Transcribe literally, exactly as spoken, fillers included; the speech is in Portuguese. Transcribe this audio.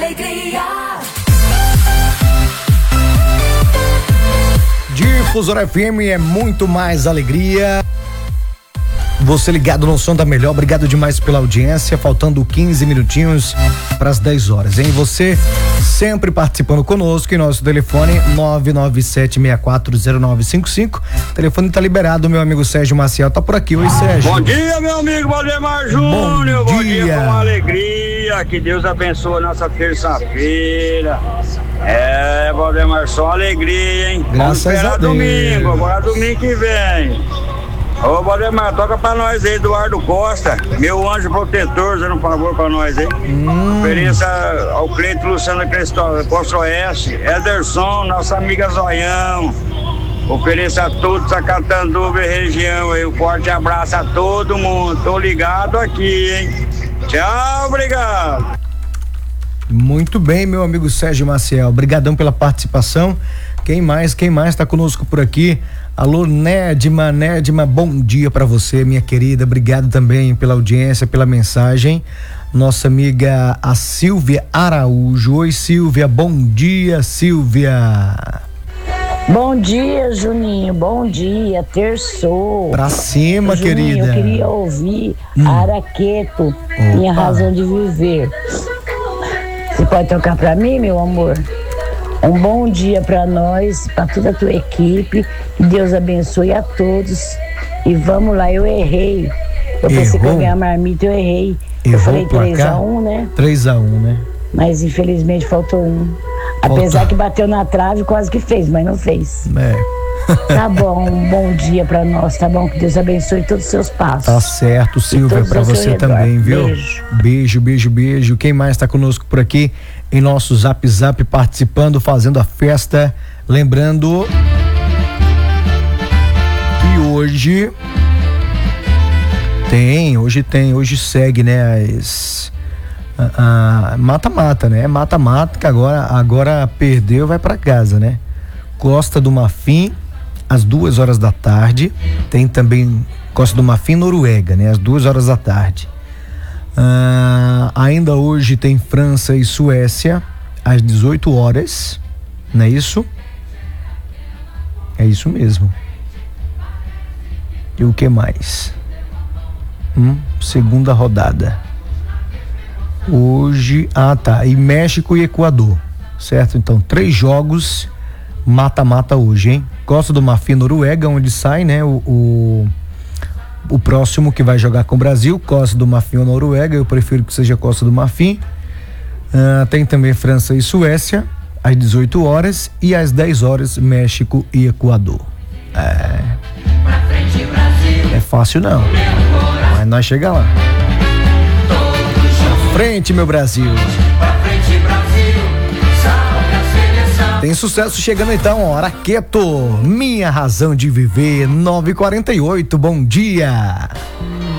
alegria. Difusora F M é muito mais alegria. Você ligado no som da melhor, obrigado demais pela audiência, faltando quinze minutinhos para as dez horas, hein? Você sempre participando conosco em nosso telefone nove nove sete seis quatro zero nove cinco cinco, o telefone tá liberado, meu amigo Sérgio Maciel tá por aqui. Oi, Sérgio. Bom dia, meu amigo Valdemar Júnior, bom, bom dia. dia com alegria, que Deus abençoe a nossa terça-feira. É, Valdemar, só alegria, hein? Graças Vamos esperar a Deus. domingo, agora domingo que vem. Ô, Valdemar, toca pra nós aí, Eduardo Costa, meu anjo protetor, dando um favor pra nós aí. Hum. Ofereça ao Cleito Luciano Costa Oeste, Ederson, nossa amiga Zoião. Ofereça a todos a Catanduva e região aí, um forte abraço a todo mundo. Tô ligado aqui, hein? Tchau, obrigado. Muito bem, meu amigo Sérgio Maciel, obrigadão pela participação. Quem mais, quem mais tá conosco por aqui? Alô, Nédima, Nédima, bom dia pra você, minha querida, obrigado também pela audiência, pela mensagem. Nossa amiga, a Silvia Araújo. Oi, Silvia, bom dia, Silvia. Bom dia, Juninho, bom dia, terçou. Pra cima, Juninho, querida. Eu queria ouvir hum. Araqueto, Opa. Minha Razão de Viver. Você pode tocar pra mim, meu amor? Um bom dia pra nós, pra toda a tua equipe. Que Deus abençoe a todos. E vamos lá, eu errei. Eu pensei que eu ia ganhar marmita, eu errei. Errou, eu falei três a um, né? três a um, né? Mas infelizmente faltou um. Apesar Faltou. que bateu na trave, quase que fez, mas não fez. É. Tá bom, um bom dia pra nós, tá bom? Que Deus abençoe todos os seus passos. Tá certo, Silvia, pra você também, viu? Beijo. Beijo, beijo, beijo. Quem mais tá conosco por aqui em nosso Zap Zap, participando, fazendo a festa? Lembrando que hoje tem, hoje tem, hoje segue, né, as mata-mata, né? Mata-mata, que agora, agora perdeu, vai pra casa, né? Costa do Marfim, às duas horas da tarde. Tem também Costa do Marfim, Noruega, né? Às duas horas da tarde. Ah, ainda hoje tem França e Suécia, às dezoito horas. Não é isso? É isso mesmo. E o que mais? Hum, segunda rodada. Hoje, ah tá, e México e Equador, certo? Então, três jogos mata-mata hoje, hein? Costa do Marfim, Noruega, onde sai, né? O, o, o próximo que vai jogar com o Brasil, Costa do Marfim ou Noruega, eu prefiro que seja Costa do Marfim. Ah, tem também França e Suécia, às dezoito horas, e às dez horas, México e Equador. É, é fácil não, mas nós chega lá. Frente, meu Brasil. Tem sucesso chegando então, ó, Araqueto, Minha Razão de Viver, nove e quarenta e oito, bom dia.